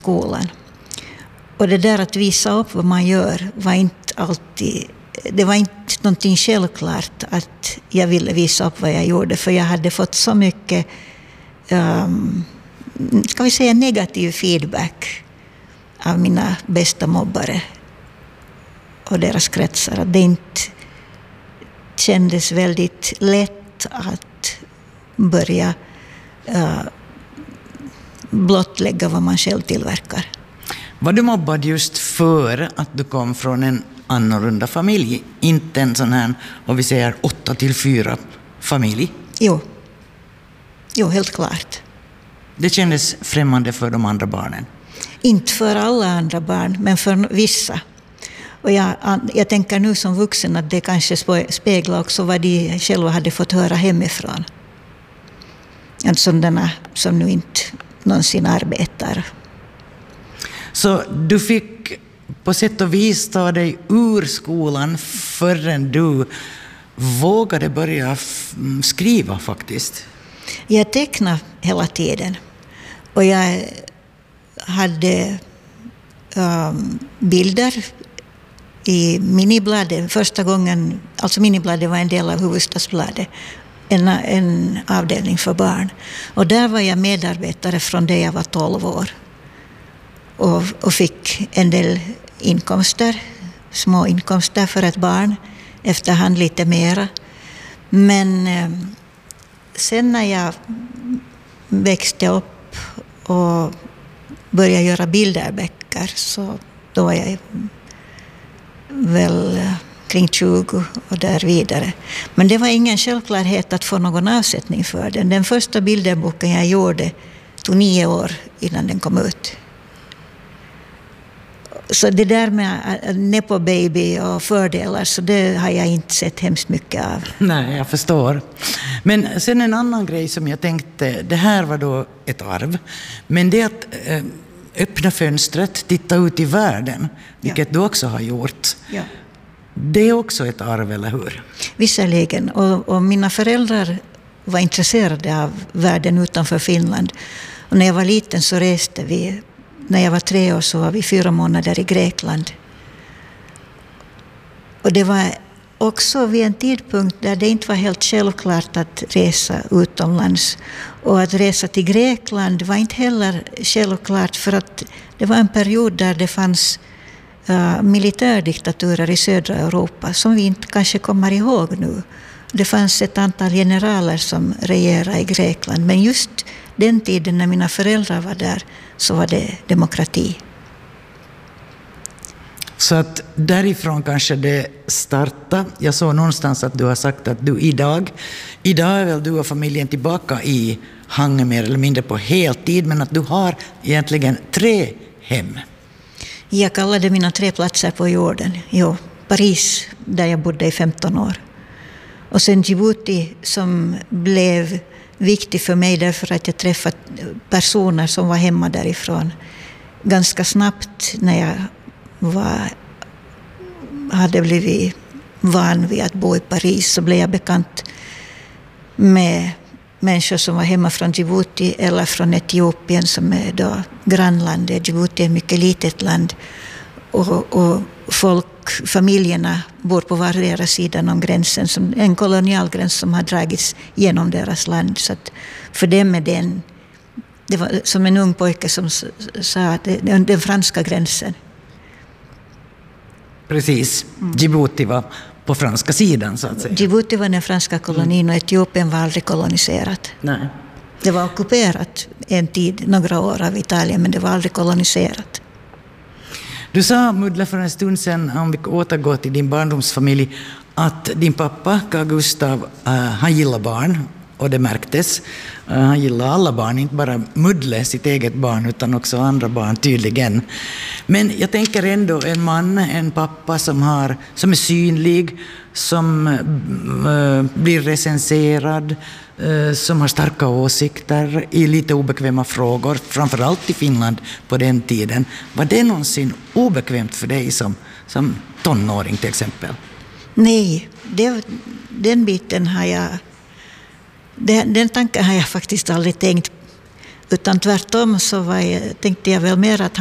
skolan. Och det där att visa upp vad man gör var inte alltid... Det var inte någonting självklart att jag ville visa upp vad jag gjorde. För jag hade fått så mycket, ska vi säga, negativ feedback av mina bästa mobbare och deras kretsar. Att det inte kändes väldigt lätt att börja blottlägga vad man själv tillverkar. Var du mobbad just för att du kom från en annorlunda familj? Inte en sån här, om vi säger 8-4 familj? Jo, helt klart. Det kändes främmande för de andra barnen? Inte för alla andra barn, men för vissa. Och jag tänker nu som vuxen att det kanske speglar också vad de själva hade fått höra hemifrån. Sådana som nu inte någonsin arbetar. Så du fick på sätt och vis ta dig ur skolan förrän du vågade börja skriva faktiskt? Jag tecknade hela tiden. Och jag hade bilder i Minibladet. Första gången, alltså Minibladet var en del av Hufvudstadsbladet. En avdelning för barn. Och där var jag medarbetare från det jag var 12 år. Och fick en del inkomster, små inkomster för ett barn, efterhand lite mera. Men sen när jag växte upp och började göra bilderböcker, så då var jag väl kring 20 och där vidare. Men det var ingen självklarhet att få någon avsättning för den. Den första bilderboken jag gjorde tog 9 år innan den kom ut. Så det där med Nepo Baby och fördelar, så det har jag inte sett hemskt mycket av. Nej, jag förstår. Men sen en annan grej som jag tänkte, det här var då ett arv. Men det att öppna fönstret, titta ut i världen, vilket du också har gjort. Ja. Det är också ett arv, eller hur? Visserligen, och mina föräldrar var intresserade av världen utanför Finland. Och när jag var liten så reste vi. När jag var 3 år så var vi 4 månader i Grekland. Och det var också vid en tidpunkt där det inte var helt självklart att resa utomlands. Och att resa till Grekland var inte heller självklart, för att det var en period där det fanns militärdiktaturer i södra Europa som vi inte kanske kommer ihåg nu. Det fanns ett antal generaler som regerade i Grekland, men just den tiden när mina föräldrar var där så var det demokrati. Så att därifrån kanske det startade. Jag såg någonstans att du har sagt att du idag är väl du och familjen tillbaka i Hangö mer eller mindre på heltid, men att du har egentligen 3 hem. Jag kallade mina 3 platser på jorden. Jo, Paris, där jag bodde i 15 år. Och sen Djibouti, som blev viktig för mig därför att jag träffade personer som var hemma därifrån. Ganska snabbt när jag hade blivit van vid att bo i Paris, så blev jag bekant med människor som var hemma från Djibouti eller från Etiopien, som är då grannlandet. Djibouti är ett mycket litet land, och familjerna bor på vardera sidan om gränsen, som en kolonialgräns som har dragits genom deras land. Så att för dem är det var som en ung pojke som sa att det är den franska gränsen. Precis, Djibouti var på franska sidan så att säga. Djibouti var den franska kolonin och Etiopien var aldrig koloniserat. Nej. Det var ockuperat en tid, några år av Italien, men det var aldrig koloniserat. Du sa, Mudla, för en stund sedan, om vi återgår till din barndomsfamilj, att din pappa, Carl Gustav, han gillar barn, och det märktes. Han gillar alla barn, inte bara Mudle, sitt eget barn, utan också andra barn tydligen. Men jag tänker ändå en man, en pappa som är synlig, som blir recenserad, som har starka åsikter i lite obekväma frågor, framförallt i Finland på den tiden. Var det någonsin obekvämt för dig som tonåring till exempel? Nej, den biten har jag... Den tanken har jag faktiskt aldrig tänkt Utan tvärtom så tänkte jag väl mer att